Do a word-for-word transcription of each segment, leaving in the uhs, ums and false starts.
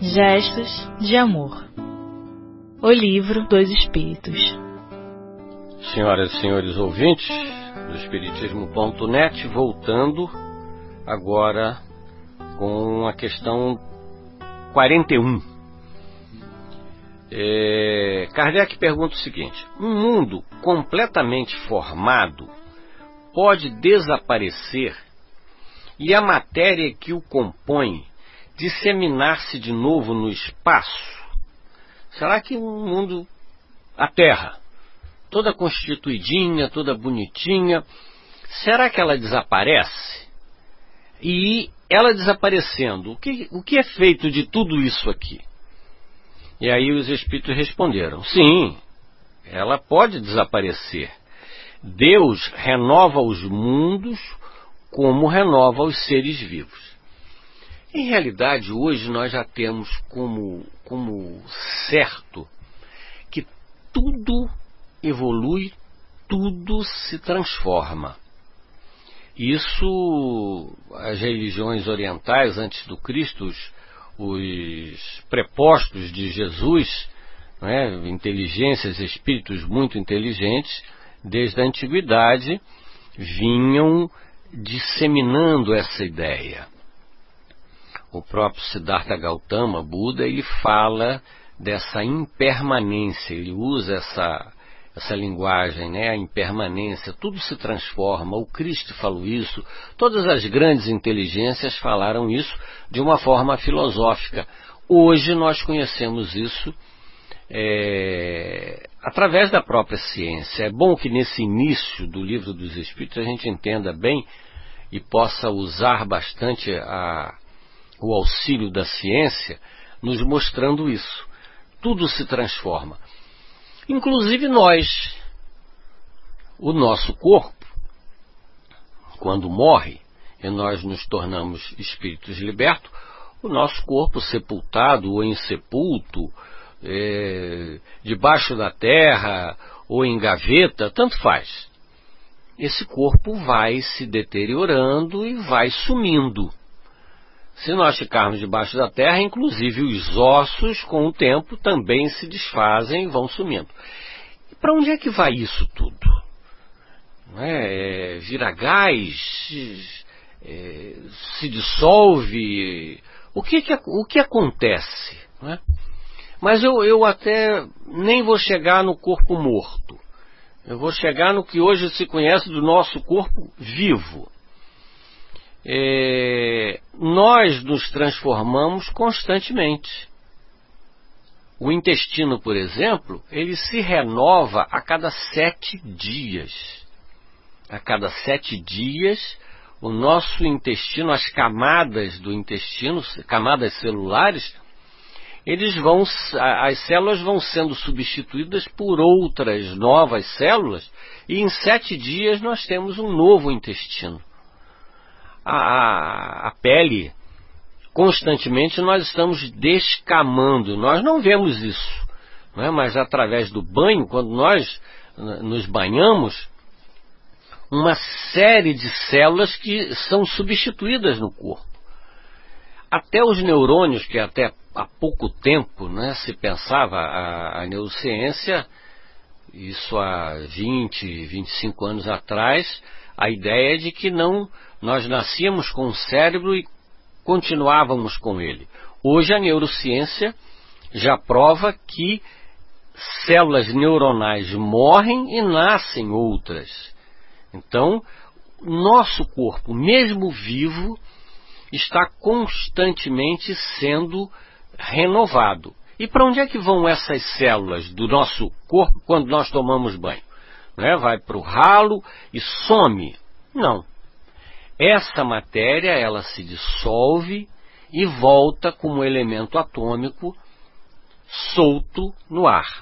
Gestos de Amor. O Livro dos Espíritos. Senhoras e senhores ouvintes do Espiritismo ponto net, voltando agora com a questão quarenta e um. É, Kardec pergunta o seguinte: um mundo completamente formado pode desaparecer e a matéria que o compõe disseminar-se de novo no espaço? Será que um mundo, a Terra, toda constituidinha, toda bonitinha, será que ela desaparece? E ela desaparecendo, o que, o que é feito de tudo isso aqui? E aí os espíritos responderam: sim, ela pode desaparecer. Deus renova os mundos como renova os seres vivos. Em realidade, hoje nós já temos como, como certo que tudo evolui, tudo se transforma. Isso, as religiões orientais antes do Cristo, os, os prepostos de Jesus, né, inteligências, espíritos muito inteligentes, desde a antiguidade, vinham disseminando essa ideia. O próprio Siddhartha Gautama, Buda, ele fala dessa impermanência, ele usa essa, essa linguagem, né? A impermanência, tudo se transforma. O Cristo falou isso, todas as grandes inteligências falaram isso de uma forma filosófica. Hoje nós conhecemos isso é, através da própria ciência. É bom que nesse início do Livro dos Espíritos a gente entenda bem e possa usar bastante a o auxílio da ciência, nos mostrando isso. Tudo se transforma. Inclusive nós. O nosso corpo, quando morre, e nós nos tornamos espíritos libertos, o nosso corpo sepultado ou insepulto, é, debaixo da terra ou em gaveta, tanto faz. Esse corpo vai se deteriorando e vai sumindo. Se nós ficarmos debaixo da terra, inclusive os ossos, com o tempo, também se desfazem e vão sumindo. E para onde é que vai isso tudo? Não é? É, vira gás? É, se dissolve? O que, que, o que acontece? Não é? Mas eu, eu até nem vou chegar no corpo morto. Eu vou chegar no que hoje se conhece do nosso corpo vivo. É, nós nos transformamos constantemente. O intestino, por exemplo, ele se renova a cada sete dias. A cada sete dias, o nosso intestino, as camadas do intestino, camadas celulares, eles vão, as células vão sendo substituídas por outras novas células, e em sete dias nós temos um novo intestino. A, a, a pele, constantemente nós estamos descamando. Nós não vemos isso, não é? Mas através do banho, quando nós nos banhamos, uma série de células que são substituídas no corpo. Até os neurônios, que até há pouco tempo, né, se pensava a, a neurociência, isso há vinte, vinte e cinco anos atrás, a ideia é de que não, nós nascíamos com o cérebro e continuávamos com ele. Hoje a neurociência já prova que células neuronais morrem e nascem outras. Então, nosso corpo, mesmo vivo, está constantemente sendo renovado. E para onde é que vão essas células do nosso corpo quando nós tomamos banho? Né? Vai para o ralo e some? Não. Essa matéria, ela se dissolve e volta como elemento atômico solto no ar.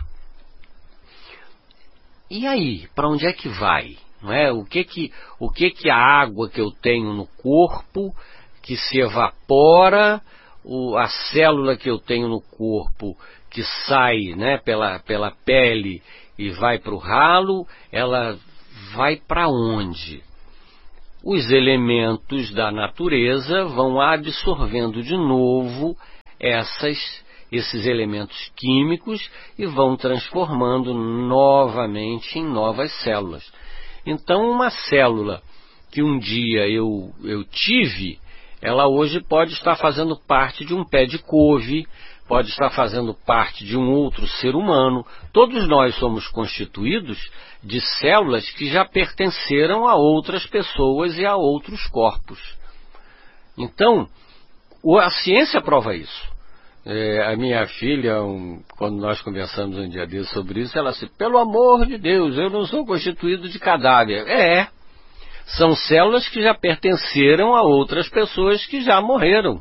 E aí, para onde é que vai? Não é? O que que, o que que a água que eu tenho no corpo, que se evapora, o, a célula que eu tenho no corpo, que sai, né, pela, pela pele e vai para o ralo, ela vai para onde? Os elementos da natureza vão absorvendo de novo essas, esses elementos químicos e vão transformando novamente em novas células. Então, uma célula que um dia eu, eu tive, ela hoje pode estar fazendo parte de um pé de couve, pode estar fazendo parte de um outro ser humano. Todos nós somos constituídos de células que já pertenceram a outras pessoas e a outros corpos. Então, a ciência prova isso. É, a minha filha, um, quando nós conversamos um dia desse sobre isso, ela disse, pelo amor de Deus, eu não sou constituído de cadáver. É, são células que já pertenceram a outras pessoas que já morreram.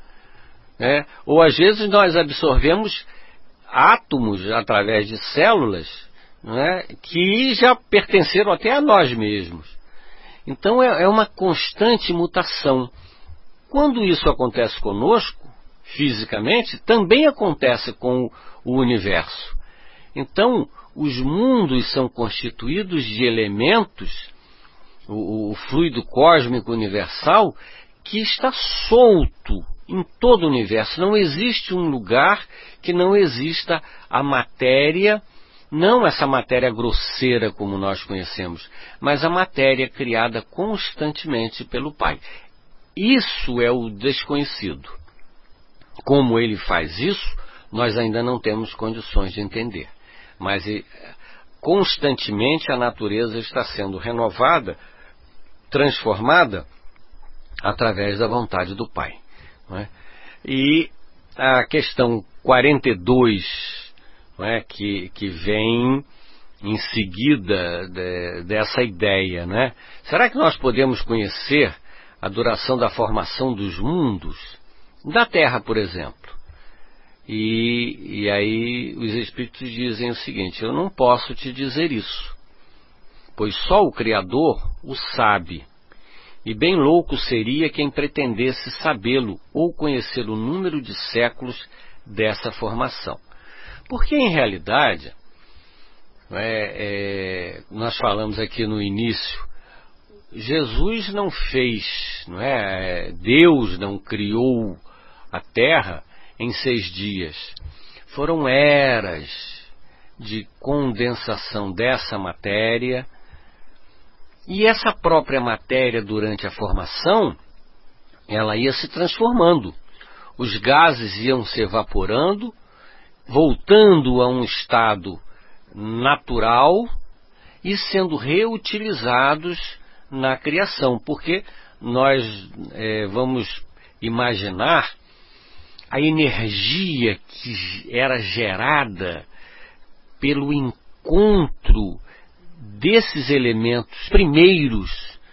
É, ou às vezes nós absorvemos átomos através de células, né, que já pertenceram até a nós mesmos. Então é, é uma constante mutação. Quando isso acontece conosco, fisicamente, também acontece com o universo. Então, os mundos são constituídos de elementos, o, o fluido cósmico universal, que está solto em todo o universo. Não existe um lugar que não exista a matéria, não essa matéria grosseira como nós conhecemos, mas a matéria criada constantemente pelo Pai. Isso é o desconhecido. Como ele faz isso, nós ainda não temos condições de entender. Mas constantemente a natureza está sendo renovada, transformada através da vontade do Pai. Não é? E a questão quarenta e dois, não é? que, que vem em seguida de, dessa ideia, não é? Será que nós podemos conhecer a duração da formação dos mundos? Da Terra, por exemplo. E, e aí os Espíritos dizem o seguinte, eu não posso te dizer isso, pois só o Criador o sabe. E bem louco seria quem pretendesse sabê-lo ou conhecer o número de séculos dessa formação. Porque, em realidade, é, é, nós falamos aqui no início, Jesus não fez, não é? Deus não criou a Terra em seis dias. Foram eras de condensação dessa matéria. E essa própria matéria, durante a formação, ela ia se transformando. Os gases iam se evaporando, voltando a um estado natural e sendo reutilizados na criação. Porque nós é, vamos imaginar a energia que era gerada pelo encontro desses elementos primeiros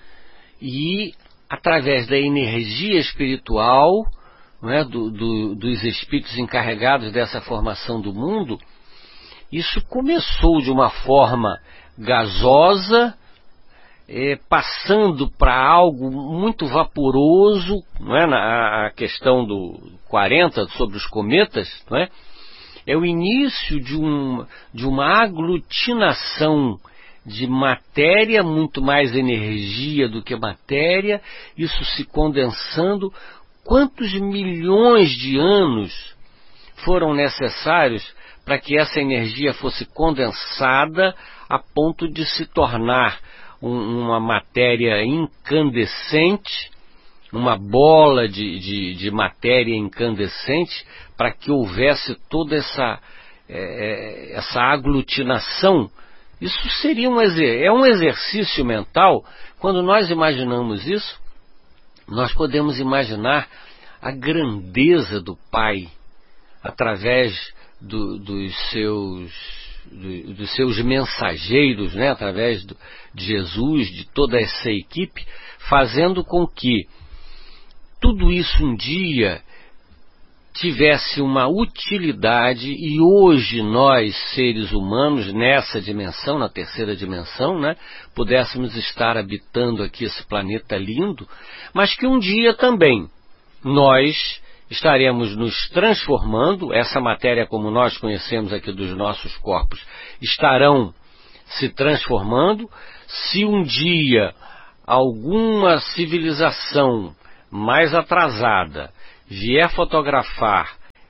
e através da energia espiritual, não é, do, do, dos espíritos encarregados dessa formação do mundo. Isso começou de uma forma gasosa, é, passando para algo muito vaporoso, não é, na, a questão do quarenta sobre os cometas, não é? É o início de, um, de uma aglutinação de matéria, muito mais energia do que matéria, isso se condensando. Quantos milhões de anos foram necessários para que essa energia fosse condensada a ponto de se tornar um, uma matéria incandescente, uma bola de, de, de matéria incandescente, para que houvesse toda essa, é, essa aglutinação? Isso seria um, é um exercício mental. Quando nós imaginamos isso, nós podemos imaginar a grandeza do Pai através do, dos, seus, do, dos seus mensageiros, né? Através do, de Jesus, de toda essa equipe, fazendo com que tudo isso um dia tivesse uma utilidade, e hoje nós, seres humanos, nessa dimensão, na terceira dimensão, né, pudéssemos estar habitando aqui esse planeta lindo, mas que um dia também nós estaremos nos transformando, essa matéria como nós conhecemos aqui dos nossos corpos, estarão se transformando. Se um dia alguma civilização mais atrasada vier fotografar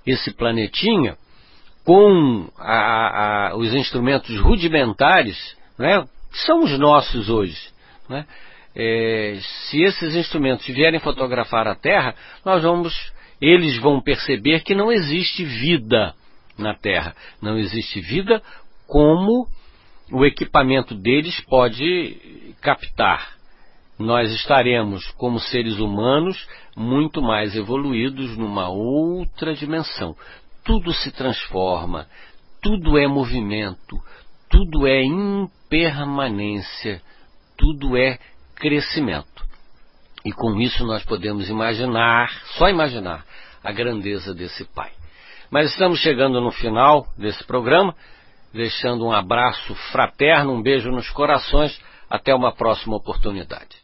esse planetinha com a, a, os instrumentos rudimentares, né, que são os nossos hoje, né? É, se esses instrumentos vierem fotografar a Terra, nós vamos, eles vão perceber que não existe vida na Terra, não existe vida como o equipamento deles pode captar. Nós estaremos, como seres humanos, muito mais evoluídos numa outra dimensão. Tudo se transforma, tudo é movimento, tudo é impermanência, tudo é crescimento. E com isso nós podemos imaginar, só imaginar, a grandeza desse Pai. Mas estamos chegando no final desse programa, deixando um abraço fraterno, um beijo nos corações, até uma próxima oportunidade.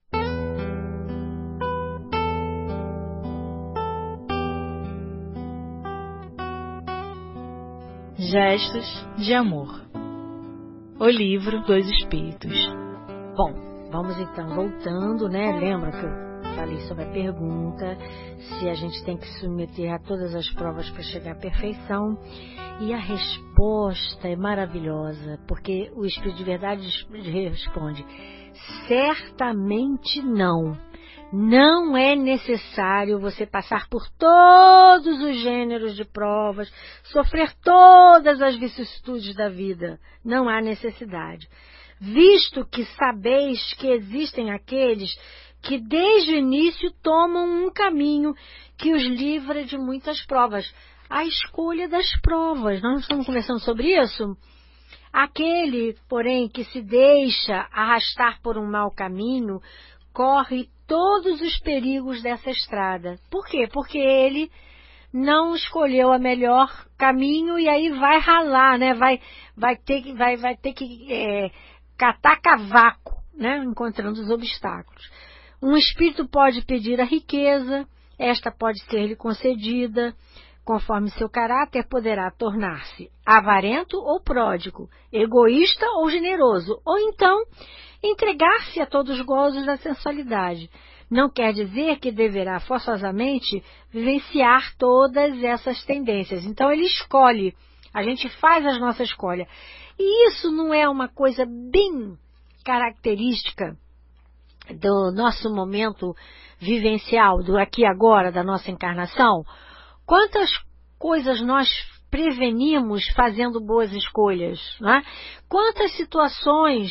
Gestos de Amor. O Livro dos Espíritos. Bom, vamos então voltando, né? Lembra que eu falei sobre a pergunta, se a gente tem que se submeter a todas as provas para chegar à perfeição. E a resposta é maravilhosa, porque o Espírito de Verdade responde: certamente não. Não é necessário você passar por todos os gêneros de provas, sofrer todas as vicissitudes da vida. Não há necessidade. Visto que sabeis que existem aqueles que desde o início tomam um caminho que os livra de muitas provas. A escolha das provas. Nós estamos conversando sobre isso? Aquele, porém, que se deixa arrastar por um mau caminho, corre todos os perigos dessa estrada. Por quê? Porque ele não escolheu o melhor caminho e aí vai ralar, né? Vai, vai ter que, vai, vai ter que é, catar cavaco, né? Encontrando os obstáculos. Um espírito pode pedir a riqueza, esta pode ser-lhe concedida. Conforme seu caráter, poderá tornar-se avarento ou pródigo, egoísta ou generoso, ou então entregar-se a todos os gozos da sensualidade. Não quer dizer que deverá forçosamente vivenciar todas essas tendências. Então ele escolhe, a gente faz a nossa escolha. E isso não é uma coisa bem característica do nosso momento vivencial, do aqui e agora, da nossa encarnação? Quantas coisas nós prevenimos fazendo boas escolhas, né? Quantas situações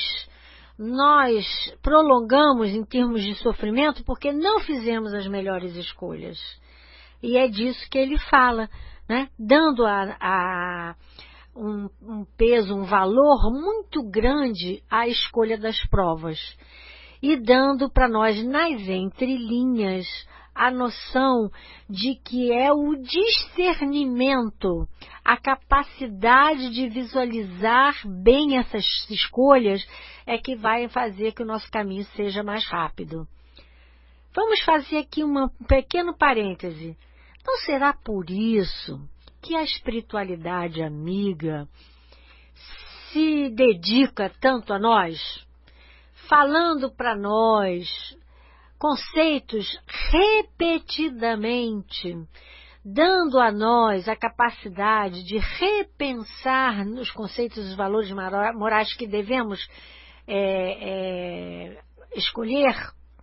nós prolongamos em termos de sofrimento porque não fizemos as melhores escolhas. E é disso que ele fala, né? Dando a, a um, um peso, um valor muito grande à escolha das provas. E dando para nós, nas entrelinhas, a noção de que é o discernimento, a capacidade de visualizar bem essas escolhas é que vai fazer que o nosso caminho seja mais rápido. Vamos fazer aqui uma, um pequeno parêntese. Não será por isso que a espiritualidade amiga se dedica tanto a nós, falando para nós conceitos repetidamente, dando a nós a capacidade de repensar nos conceitos e valores morais que devemos é, é, escolher?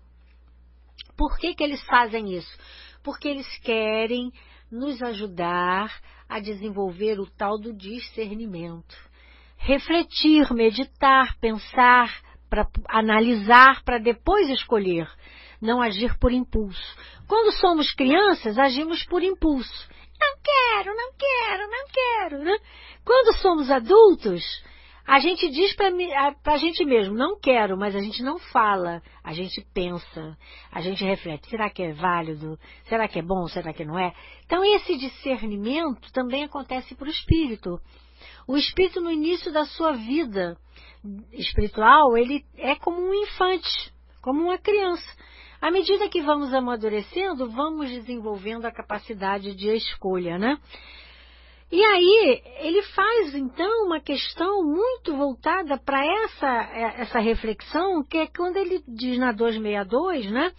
Por que que eles fazem isso? Porque eles querem nos ajudar a desenvolver o tal do discernimento. Refletir, meditar, pensar, para analisar, para depois escolher. Não agir por impulso. Quando somos crianças, agimos por impulso. Não quero, não quero, não quero, né? Quando somos adultos, a gente diz para a gente mesmo, não quero, mas a gente não fala. A gente pensa, a gente reflete. Será que é válido? Será que é bom? Será que não é? Então, esse discernimento também acontece para o espírito. O espírito, no início da sua vida espiritual, ele é como um infante, como uma criança. À medida que vamos amadurecendo, vamos desenvolvendo a capacidade de escolha, né? E aí, ele faz, então, uma questão muito voltada para essa, essa reflexão, que é quando ele diz na duzentos e sessenta e dois, né?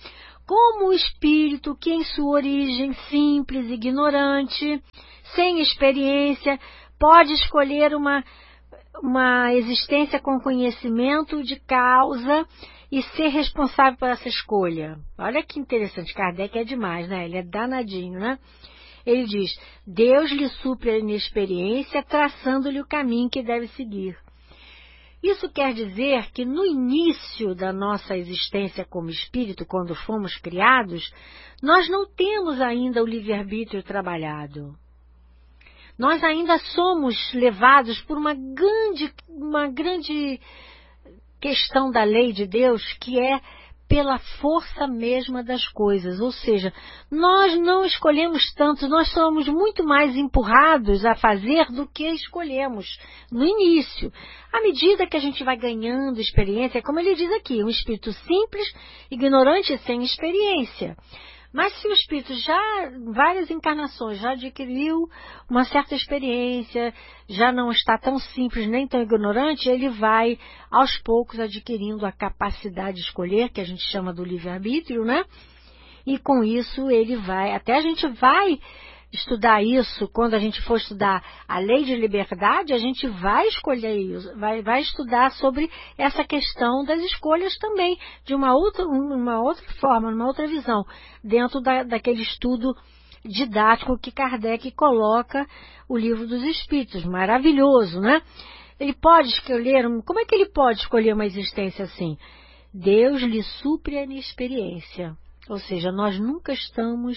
como o espírito que em sua origem simples, ignorante, sem experiência, pode escolher uma, uma existência com conhecimento de causa e ser responsável por essa escolha. Olha que interessante, Kardec é demais, né? Ele é danadinho, né? Ele diz, Deus lhe supre a inexperiência, traçando-lhe o caminho que deve seguir. Isso quer dizer que no início da nossa existência como espírito, quando fomos criados, nós não temos ainda o livre-arbítrio trabalhado. Nós ainda somos levados por uma grande, uma grande questão da lei de Deus, que é pela força mesma das coisas, ou seja, nós não escolhemos tanto, nós somos muito mais empurrados a fazer do que escolhemos no início. À medida que a gente vai ganhando experiência, como ele diz aqui, um espírito simples, ignorante e sem experiência. Mas se o espírito já, várias encarnações, já adquiriu uma certa experiência, já não está tão simples nem tão ignorante, ele vai aos poucos adquirindo a capacidade de escolher, que a gente chama do livre-arbítrio, né? E com isso ele vai, até a gente vai estudar isso, quando a gente for estudar a lei de liberdade, a gente vai escolher isso, vai, vai estudar sobre essa questão das escolhas também, de uma outra, uma outra forma, uma outra visão, dentro da, daquele estudo didático que Kardec coloca o Livro dos Espíritos, maravilhoso, né? Ele pode escolher, como é que ele pode escolher uma existência assim? Deus lhe supre a inexperiência, ou seja, nós nunca estamos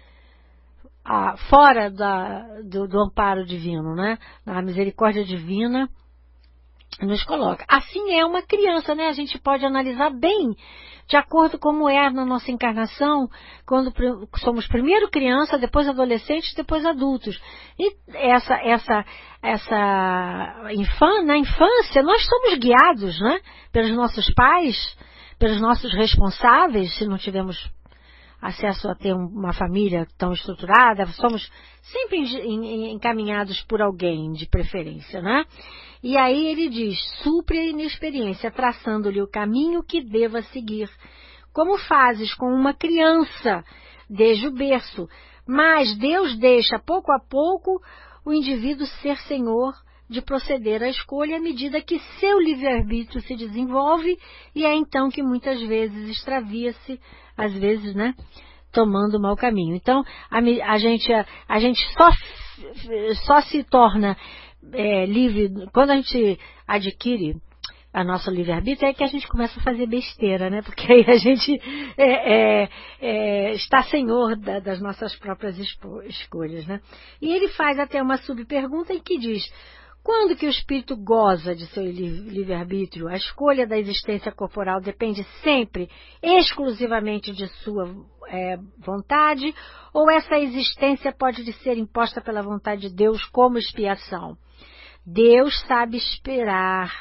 Ah, fora da, do, do amparo divino, né? A misericórdia divina nos coloca. Assim é uma criança, né? A gente pode analisar bem, de acordo com como é na nossa encarnação, quando somos primeiro criança, depois adolescentes, depois adultos. E essa, essa, essa infância, na infância, nós somos guiados, né? Pelos nossos pais, pelos nossos responsáveis, se não tivermos acesso a ter uma família tão estruturada, somos sempre encaminhados por alguém, de preferência, né? E aí ele diz, supre a inexperiência, traçando-lhe o caminho que deva seguir, como fazes com uma criança, desde o berço, mas Deus deixa, pouco a pouco, o indivíduo ser senhor de proceder à escolha à medida que seu livre-arbítrio se desenvolve, e é então que muitas vezes extravia-se, às vezes, né, tomando o mau caminho. Então, a, a gente, a, a gente só, só se torna é, livre, quando a gente adquire a nossa livre-arbítrio, é que a gente começa a fazer besteira, né? Porque aí a gente é, é, é, está senhor da, das nossas próprias escolhas, né? E ele faz até uma subpergunta em que diz, quando que o espírito goza de seu livre-arbítrio, a escolha da existência corporal depende sempre, exclusivamente de sua é, vontade, ou essa existência pode lhe ser imposta pela vontade de Deus como expiação? Deus sabe esperar,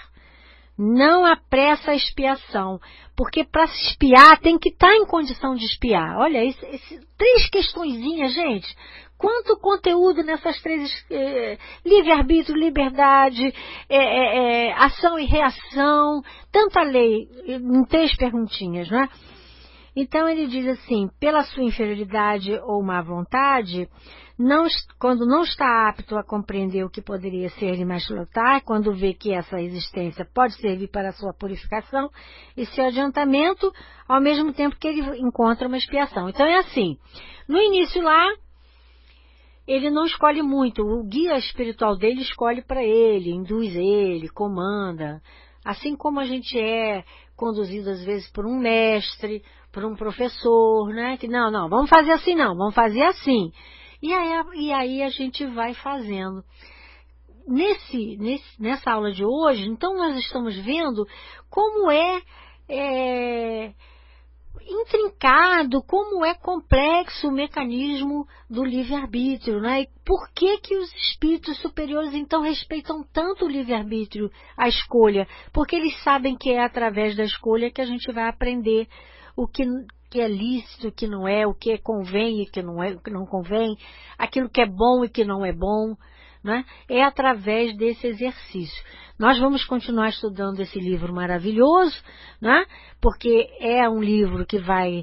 não apressa a expiação, porque para se espiar tem que estar em condição de espiar. Olha, esse, esse, três questõezinhas, gente. Quanto conteúdo nessas três, eh, livre-arbítrio, liberdade, eh, eh, ação e reação, tanta lei, em três perguntinhas, né? Então ele diz assim, pela sua inferioridade ou má vontade, não, quando não está apto a compreender o que poderia ser-lhe mais salutar, quando vê que essa existência pode servir para a sua purificação e seu adiantamento, ao mesmo tempo que ele encontra uma expiação. Então é assim, no início lá, ele não escolhe muito, o guia espiritual dele escolhe para ele, induz ele, comanda, assim como a gente é conduzido às vezes por um mestre, por um professor, né? Que não, não, vamos fazer assim não, vamos fazer assim. E aí, e aí a gente vai fazendo. Nesse, nesse, nessa aula de hoje, então nós estamos vendo como é, é intrincado, como é complexo o mecanismo do livre-arbítrio, né? E por que que os espíritos superiores então respeitam tanto o livre-arbítrio, a escolha? Porque eles sabem que é através da escolha que a gente vai aprender o que, que é lícito, o que não é, o que convém e o que não, é, o que não convém, aquilo que é bom e que não é bom, né? É através desse exercício. Nós vamos continuar estudando esse livro maravilhoso, né? Porque é um livro que vai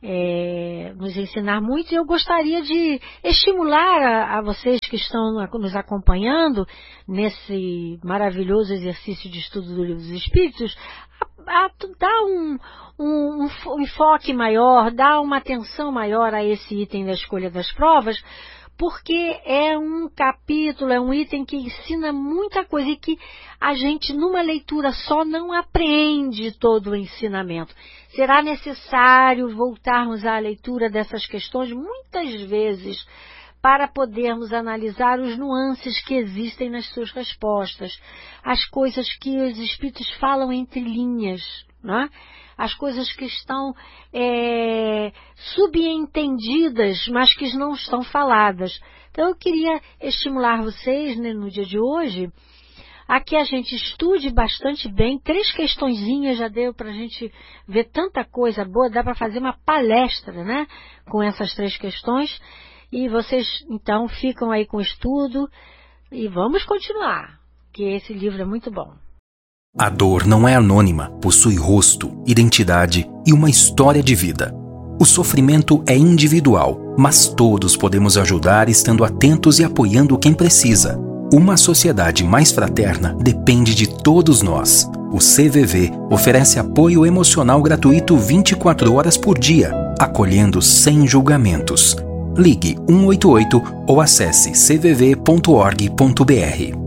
é, nos ensinar muito, e eu gostaria de estimular a, a vocês que estão nos acompanhando nesse maravilhoso exercício de estudo do Livro dos Espíritos, a, a dar um, um, um enfoque maior, dar uma atenção maior a esse item da escolha das provas, porque é um capítulo, é um item que ensina muita coisa e que a gente, numa leitura só, não aprende todo o ensinamento. Será necessário voltarmos à leitura dessas questões muitas vezes para podermos analisar os nuances que existem nas suas respostas, as coisas que os espíritos falam entre linhas, né? As coisas que estão é, subentendidas, mas que não estão faladas. Então eu queria estimular vocês, né, no dia de hoje, a que a gente estude bastante bem. Três questõezinhas já deu para a gente ver tanta coisa boa, dá para fazer uma palestra, né, com essas três questões. E vocês, então, ficam aí com o estudo e vamos continuar, que esse livro é muito bom. A dor não é anônima, possui rosto, identidade e uma história de vida. O sofrimento é individual, mas todos podemos ajudar estando atentos e apoiando quem precisa. Uma sociedade mais fraterna depende de todos nós. O C V V oferece apoio emocional gratuito vinte e quatro horas por dia, acolhendo sem julgamentos. Ligue um oito oito ou acesse c v v ponto org ponto b r.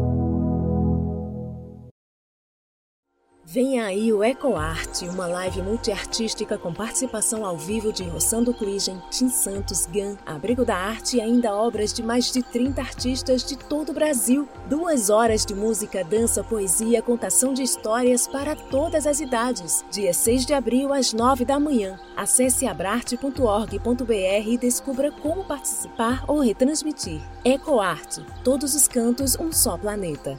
Venha aí o EcoArte, uma live multiartística com participação ao vivo de Rossando Cligem, Tim Santos, Gan, Abrigo da Arte e ainda obras de mais de trinta artistas de todo o Brasil. Duas horas de música, dança, poesia, contação de histórias para todas as idades. Dia seis de abril, às nove da manhã. Acesse abrarte ponto org ponto b r e descubra como participar ou retransmitir. EcoArte, todos os cantos, um só planeta.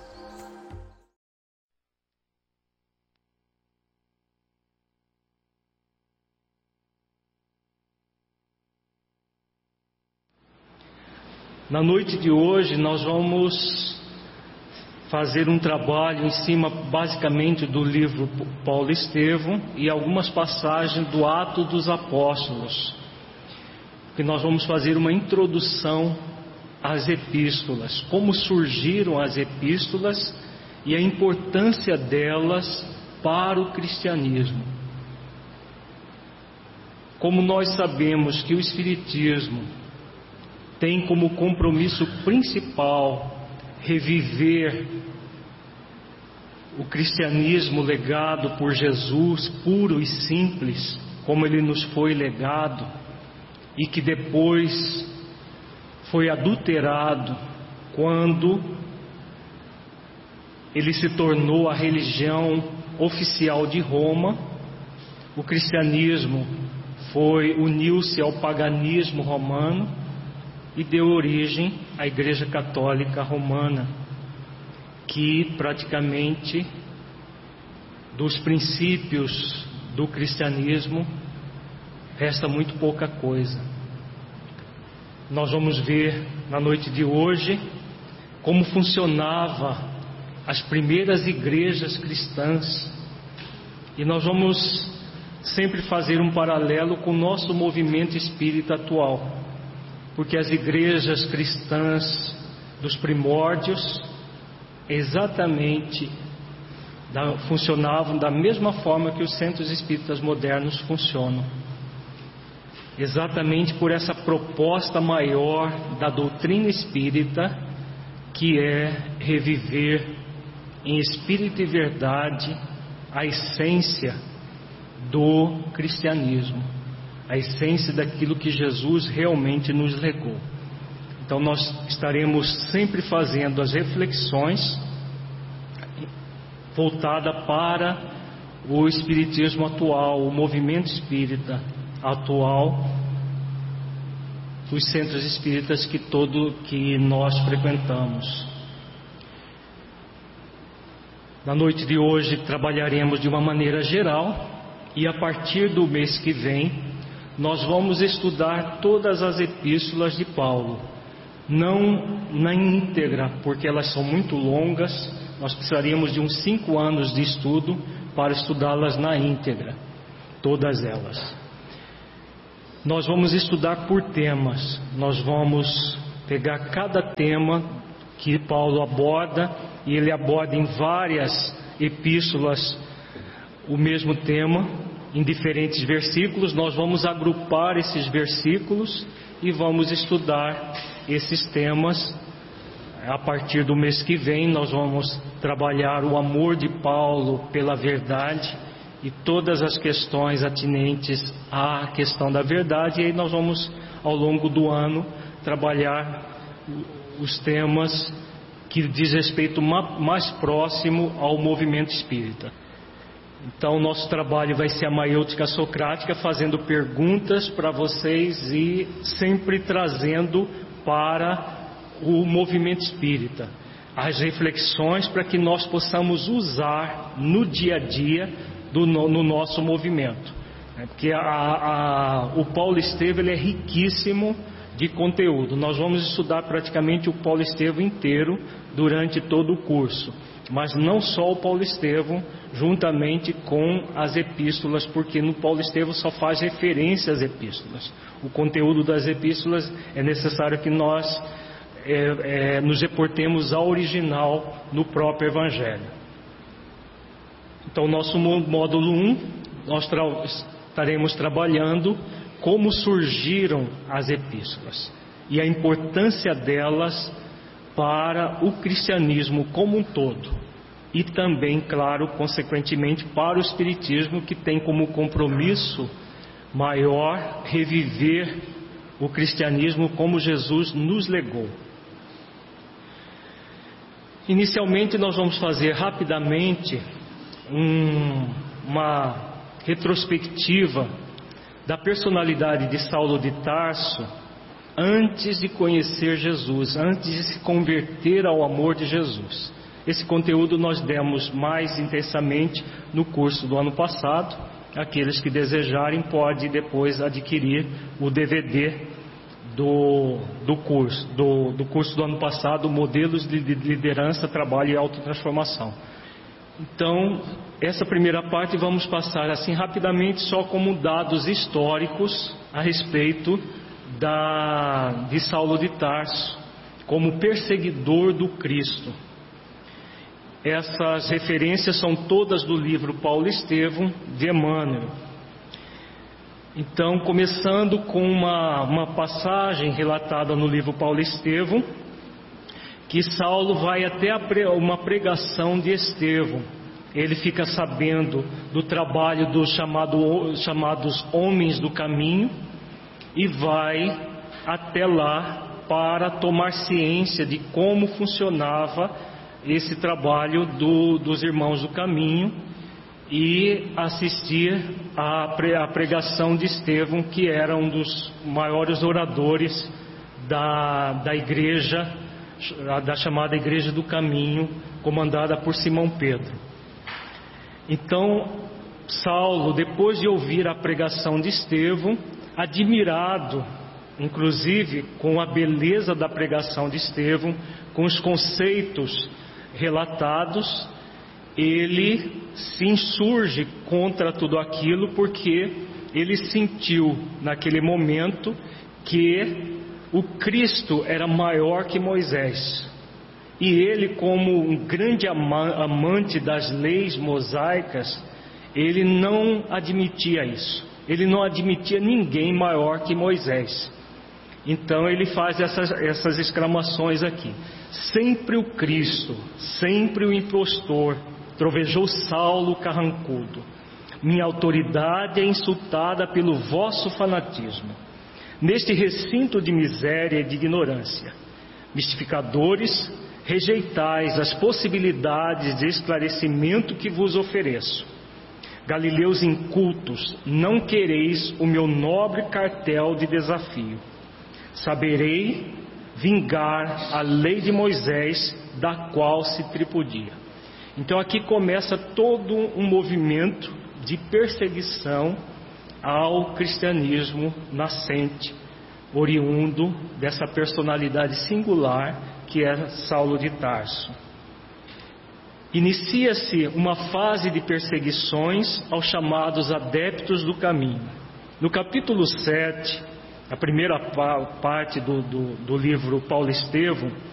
Na noite de hoje nós vamos fazer um trabalho em cima basicamente do livro Paulo Estevão e algumas passagens do Atos dos Apóstolos, que nós vamos fazer uma introdução às epístolas, como surgiram as epístolas e a importância delas para o cristianismo. Como nós sabemos que o Espiritismo tem como compromisso principal reviver o cristianismo legado por Jesus, puro e simples, como ele nos foi legado, e que depois foi adulterado quando ele se tornou a religião oficial de Roma. O cristianismo foi uniu-se ao paganismo romano e deu origem à Igreja Católica Romana, que praticamente dos princípios do cristianismo resta muito pouca coisa. Nós vamos ver na noite de hoje como funcionava as primeiras igrejas cristãs, e nós vamos sempre fazer um paralelo com o nosso movimento espírita atual, porque as igrejas cristãs dos primórdios exatamente da, funcionavam da mesma forma que os centros espíritas modernos funcionam, exatamente por essa proposta maior da doutrina espírita, que é reviver em espírito e verdade a essência do cristianismo, a essência daquilo que Jesus realmente nos legou. Então nós estaremos sempre fazendo as reflexões voltada para o espiritismo atual, o movimento espírita atual, os centros espíritas que todo que nós frequentamos. Na noite de hoje trabalharemos de uma maneira geral, e a partir do mês que vem nós vamos estudar todas as epístolas de Paulo, não na íntegra, porque elas são muito longas. Nós precisaríamos de uns cinco anos de estudo para estudá-las na íntegra, todas elas. Nós vamos estudar por temas. Nós vamos pegar cada tema que Paulo aborda, e ele aborda em várias epístolas o mesmo tema, em diferentes versículos. Nós vamos agrupar esses versículos e vamos estudar esses temas. A partir do mês que vem nós vamos trabalhar o amor de Paulo pela verdade e todas as questões atinentes à questão da verdade, e aí nós vamos ao longo do ano trabalhar os temas que diz respeito mais próximo ao movimento espírita. Então nosso trabalho vai ser a maiêutica socrática, fazendo perguntas para vocês e sempre trazendo para o movimento espírita as reflexões para que nós possamos usar no dia a dia do, no, no nosso movimento. É porque a, a, o Paulo Estevam ele é riquíssimo de conteúdo. Nós vamos estudar praticamente o Paulo Estevam inteiro durante todo o curso, mas não só o Paulo Estevam, juntamente com as epístolas, porque no Paulo Estevam só faz referência às epístolas. O conteúdo das epístolas é necessário que nós é, é, nos reportemos ao original no próprio Evangelho. Então, nosso módulo um, nós tra- estaremos trabalhando como surgiram as epístolas e a importância delas para o cristianismo como um todo, e também, claro, consequentemente para o espiritismo, que tem como compromisso maior reviver o cristianismo como Jesus nos legou. Inicialmente nós vamos fazer rapidamente um, uma retrospectiva da personalidade de Saulo de Tarso antes de conhecer Jesus, antes de se converter ao amor de Jesus. Esse conteúdo nós demos mais intensamente no curso do ano passado. Aqueles que desejarem podem depois adquirir o D V D do, do curso do, do curso do ano passado, Modelos de Liderança, Trabalho e Autotransformação. Então, essa primeira parte vamos passar assim rapidamente, só como dados históricos a respeito da, de Saulo de Tarso como perseguidor do Cristo. Essas referências são todas do livro Paulo Estevam de Emmanuel. Então, começando com uma, uma passagem relatada no livro Paulo Estevam, que Saulo vai até a pre, uma pregação de Estevão. Ele fica sabendo do trabalho dos chamado, chamados Homens do Caminho e vai até lá para tomar ciência de como funcionava esse trabalho do, dos Irmãos do Caminho e assistir à pregação de Estevão, que era um dos maiores oradores da, da igreja, da chamada Igreja do Caminho, comandada por Simão Pedro. Então, Saulo, depois de ouvir a pregação de Estevão, admirado, inclusive com a beleza da pregação de Estevão, com os conceitos relatados, ele se insurge contra tudo aquilo, porque ele sentiu naquele momento que o Cristo era maior que Moisés, e ele, como um grande amante das leis mosaicas, ele não admitia isso, ele não admitia ninguém maior que Moisés. Então ele faz essas, essas exclamações aqui: sempre o Cristo, sempre o impostor, trovejou Saulo carrancudo. Minha autoridade é insultada pelo vosso fanatismo. Neste recinto de miséria e de ignorância, mistificadores, rejeitais as possibilidades de esclarecimento que vos ofereço. Galileus incultos, não quereis o meu nobre cartel de desafio. Saberei vingar a lei de Moisés, da qual se tripudia. Então aqui começa todo um movimento de perseguição ao cristianismo nascente, oriundo dessa personalidade singular que é Saulo de Tarso. Inicia-se uma fase de perseguições aos chamados adeptos do caminho. No capítulo sete, a primeira parte do, do, do livro Paulo Estevão,